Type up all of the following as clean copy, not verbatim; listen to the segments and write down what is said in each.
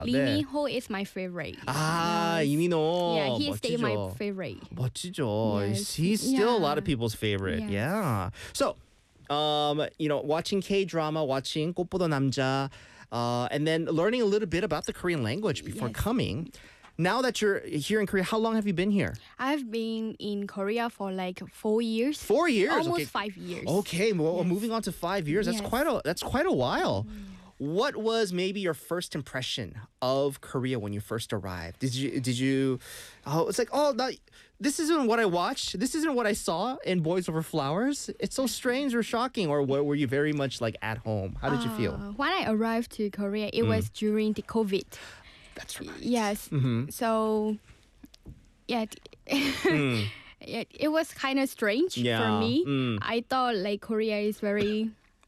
Lee 네. Min-ho is my favorite. 아, Yes. 이민호. Yeah, he stayed my 멋지죠. favorite. 멋지죠. Yes. He's still a lot of Yeah. people's favorite. Yes. Yeah. So, watching K-drama, watching 꽃보다 남자, and then learning a little bit about the Korean language before Yes. coming. Now that you're here in Korea, how long have you been here? I've been in Korea for like 4 years. 4 years. Almost Okay. 5 years. Okay, well, Yes. moving on to 5 years. That's Yes. quite a while. What was maybe your first impression of Korea when you first arrived? Did you it's like, this isn't what I watched. This isn't what I saw in Boys Over Flowers. It's so strange or shocking, or were you very much like at home? How did you feel? When I arrived to Korea, it was during the COVID. That's right. Yes. So, yeah, it was kind of strange Yeah. for me. I thought like Korea is very.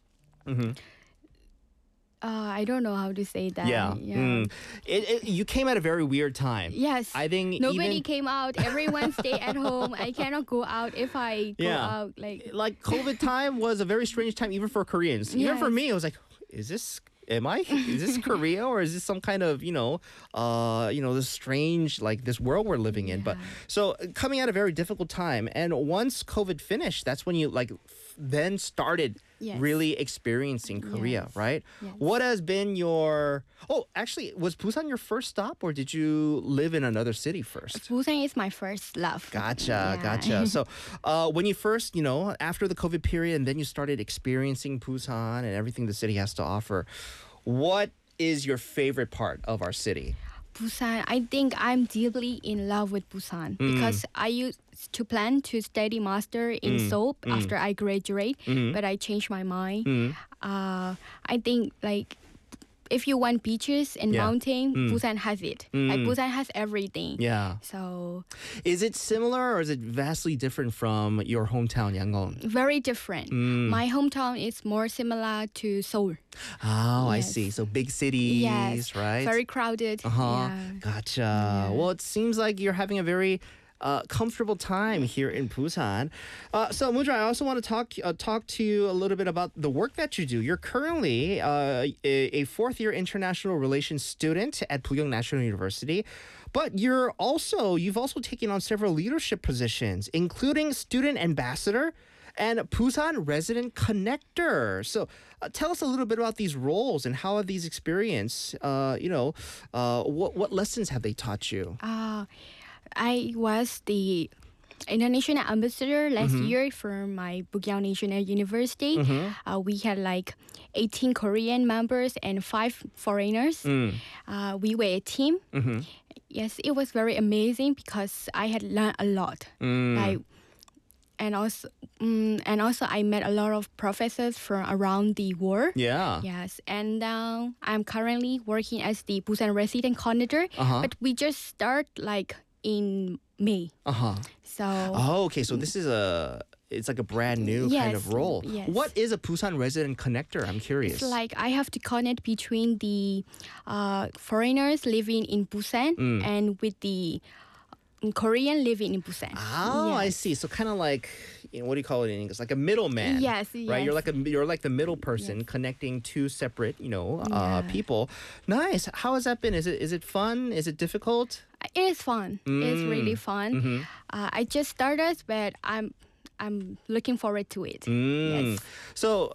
I don't know how to say that. Yeah. You came at a very weird time. Yes. I think nobody even came out. Everyone stay at home. I cannot go out. If I go Yeah. out, like COVID time was a very strange time even for Koreans. Even for Yes. me, it was like, is this Korea, or is this some kind of this strange, like, this world we're living in? But so coming at a very difficult time, and once COVID finished, that's when you then started Yes. really experiencing Korea, Yes. right? Yes. What has been actually, was Busan your first stop, or did you live in another city first? Busan is my first love. Gotcha, Yeah. gotcha. So, when you first, after the COVID period, and then you started experiencing Busan and everything the city has to offer, what is your favorite part of our city? Busan, I think I'm deeply in love with Busan because I used to plan to study master in Seoul after I graduate, but I changed my mind. I think like if you want beaches and mountain, Busan has it. Like Busan has everything. Yeah. So Is it similar, or is it vastly different from your hometown, Yangon? very different. My hometown is more similar to Seoul. Oh, I Yes. see. So big cities, Yes, right? very crowded. Uh-huh. Yeah. Gotcha. Well, it seems like you're having a very comfortable time here in Busan. So, Mudra, I also want to talk to you a little bit about the work that you do. You're currently a fourth-year international relations student at Bugyeong National University, but you've also taken on several leadership positions, including student ambassador and Busan resident connector. So tell us a little bit about these roles and how have these experience, what lessons have they taught you? I was the international ambassador last year for my Bugyeong National University. We had like 18 Korean members and 5 foreigners. We were a team. Yes, it was very amazing because I had learned a lot. And also I met a lot of professors from around the world. Yeah. Yes, and now I'm currently working as the Busan resident coordinator, but we just start like in May. So Oh, okay. So this is it's like a brand new kind of Yes, role. yes. What is a Busan resident connector? I'm curious. it's like I have to connect between the foreigners living in Busan and with the Korean living in Busan. Oh, I Yes. see. So kind of like, what do you call it in English? Like a middleman. Yes, Right. yes. You're like the middle person connecting two separate, people. Nice. How has that been? Is it fun? Is it difficult? It is fun. It's really fun. I just started, but I'm looking forward to it. Yes. So,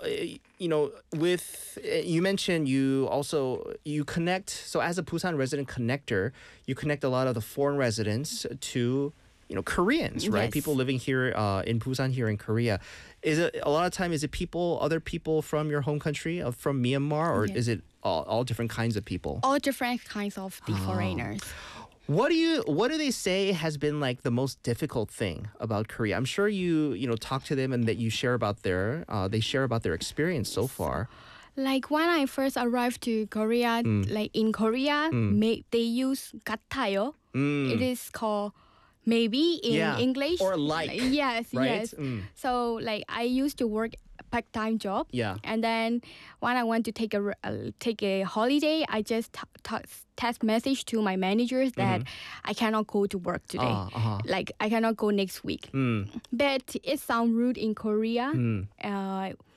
you mentioned you connect. So as a Busan resident connector, you connect a lot of the foreign residents to, Koreans, right? Yes. People living here in Busan, here in Korea. Is it a lot of time? Is it other people from your home country, from Myanmar, or Yes. is it all different kinds of people? All different kinds of the foreigners. What do they say has been like the most difficult thing about Korea? I'm sure you talk to them and that you share about they share about their experience so far. Like when I first arrived to Korea, like in Korea, they use 같아요. It is called maybe in English. Or like, Yes, right? yes. So like I used to work part-time job. Yeah. And then when I want to take a holiday, I just text message to my managers that I cannot go to work today. Like I cannot go next week. But it sounds rude in Korea.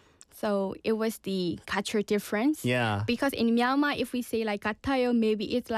So it was the culture difference. Yeah. Because in Myanmar, if we say like 같아요, maybe it's like